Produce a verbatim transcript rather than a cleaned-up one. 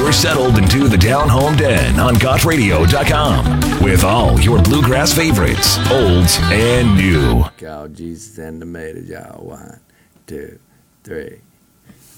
you're settled into the Down Home Den on Gott Radio dot com with all your bluegrass favorites, olds and new. Call Jesus and the maid of y'all. One, two, three.